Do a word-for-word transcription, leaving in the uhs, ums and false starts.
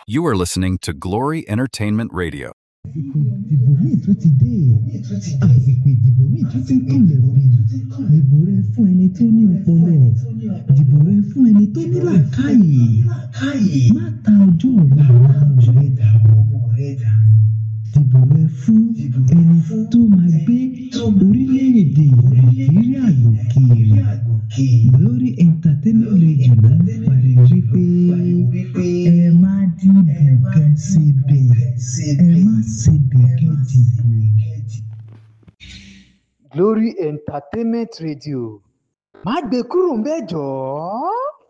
You are listening to Glory Entertainment Radio. Ìdìbò míì tún ti dé. Àsìkò ìdìbò míì tún ti ń kànlẹ̀kùn. Dìbò rẹ fún ẹni tó ní ọpọlọ. Dìbò rẹ fún ẹni tó ní làákàyè. Má ta ọjọ́ ọ̀la àwọn ọmọ rẹ dà. Dìbò rẹ fún ẹni tó máa gbé orílẹ̀-èdè Nàìjíríà lókè. Glory Entertainment Radio náà pariwo wípé ẹ má dìbò kan síbẹ̀, ẹ má síbẹ̀ kẹ́ dìbò. Glory Entertainment Radio má gbé kúrò ń bẹ̀ jọ̀ọ́.